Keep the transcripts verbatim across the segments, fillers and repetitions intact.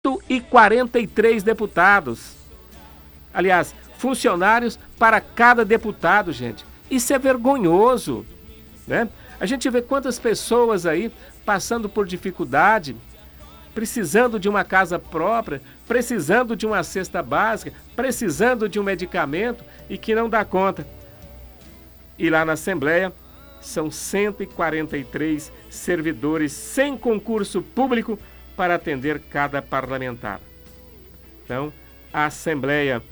e quarenta e três deputados. Aliás, funcionários para cada deputado, gente. Isso é vergonhoso, né? A gente vê quantas pessoas aí passando por dificuldade, precisando de uma casa própria, precisando de uma cesta básica, precisando de um medicamento e que não dá conta. E lá na Assembleia são cento e quarenta e três servidores sem concurso público para atender cada parlamentar. Então, a Assembleia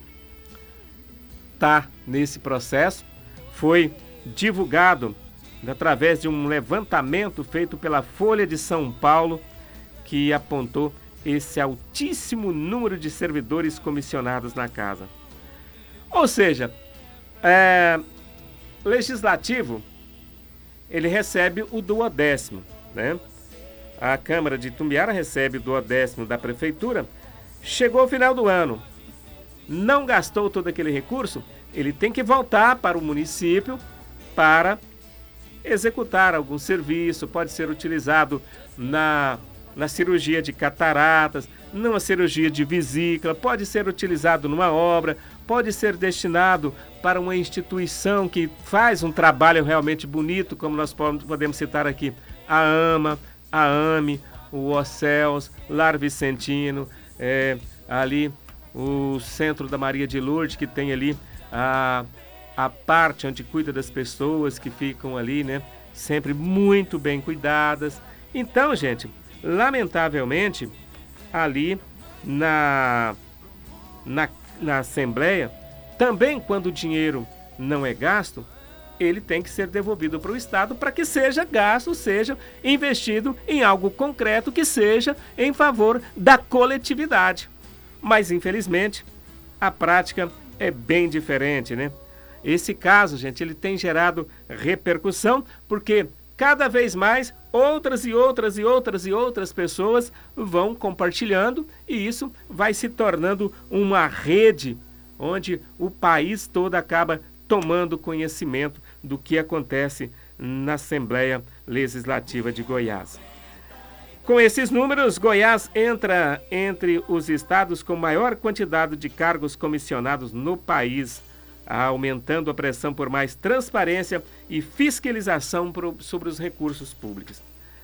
está nesse processo, foi divulgado através de um levantamento feito pela Folha de São Paulo, que apontou esse altíssimo número de servidores comissionados na casa. Ou seja, é, legislativo, ele recebe o duodécimo, né? A Câmara de Itumbiara recebe o duodécimo da Prefeitura. Chegou o final do ano, não gastou todo aquele recurso, ele tem que voltar para o município para executar algum serviço, pode ser utilizado na, na cirurgia de cataratas, numa cirurgia de vesícula, pode ser utilizado numa obra, pode ser destinado para uma instituição que faz um trabalho realmente bonito, como nós podemos citar aqui a AMA, a AME, o OCELS, Lar Vicentino, é, ali o Centro da Maria de Lourdes, que tem ali a, a parte onde cuida das pessoas que ficam ali, né, sempre muito bem cuidadas. Então, gente, lamentavelmente, ali na, na, na Assembleia, também quando o dinheiro não é gasto, ele tem que ser devolvido para o Estado para que seja gasto, seja investido em algo concreto que seja em favor da coletividade. Mas, infelizmente, a prática é bem diferente, né? Esse caso, gente, ele tem gerado repercussão porque cada vez mais outras e outras e outras e outras pessoas vão compartilhando e isso vai se tornando uma rede onde o país todo acaba tomando conhecimento do que acontece na Assembleia Legislativa de Goiás. Com esses números, Goiás entra entre os estados com maior quantidade de cargos comissionados no país, aumentando a pressão por mais transparência e fiscalização sobre os recursos públicos.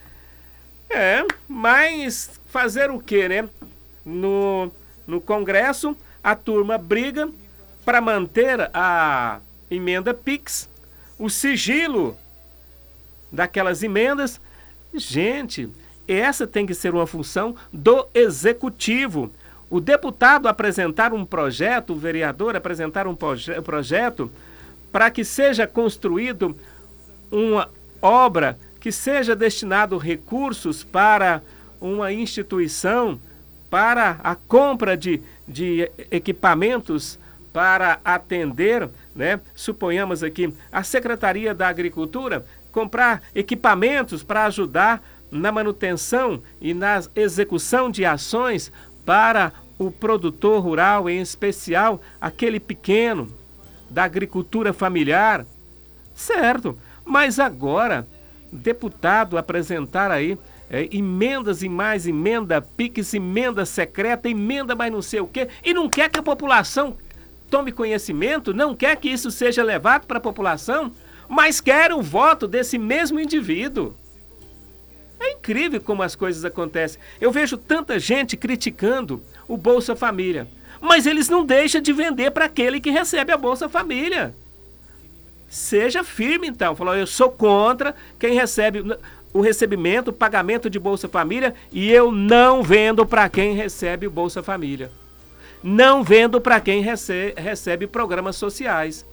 É, mas fazer o quê, né? No, no Congresso, a turma briga para manter a emenda Pix, o sigilo daquelas emendas. Gente, essa tem que ser uma função do executivo. O deputado apresentar um projeto, o vereador apresentar um proje- projeto para que seja construído uma obra, que seja destinado recursos para uma instituição, para a compra de, de equipamentos para atender, né? Suponhamos aqui, a Secretaria da Agricultura, comprar equipamentos para ajudar na manutenção e na execução de ações para o produtor rural, em especial aquele pequeno, da agricultura familiar. Certo, mas agora, deputado apresentar aí é, emendas e mais emenda, Pix, emenda secreta, emenda mais não sei o quê, e não quer que a população tome conhecimento, não quer que isso seja levado para a população, mas quer o voto desse mesmo indivíduo. É incrível como as coisas acontecem. Eu vejo tanta gente criticando o Bolsa Família, mas eles não deixam de vender para aquele que recebe a Bolsa Família. Seja firme então, falou, eu sou contra quem recebe o recebimento, o pagamento de Bolsa Família e eu não vendo para quem recebe o Bolsa Família. Não vendo para quem recebe, recebe programas sociais.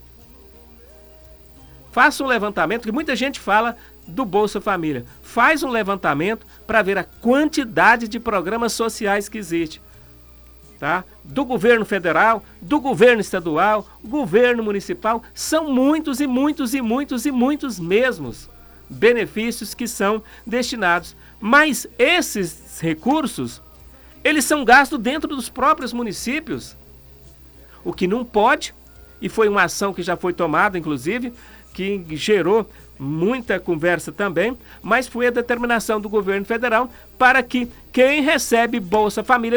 Faça um levantamento, que muita gente fala do Bolsa Família. Faz um levantamento para ver a quantidade de programas sociais que existe. Tá? Do governo federal, do governo estadual, governo municipal, são muitos e muitos e muitos e muitos mesmos benefícios que são destinados. Mas esses recursos, eles são gastos dentro dos próprios municípios. O que não pode, e foi uma ação que já foi tomada, inclusive, que gerou muita conversa também, mas foi a determinação do governo federal para que quem recebe Bolsa Família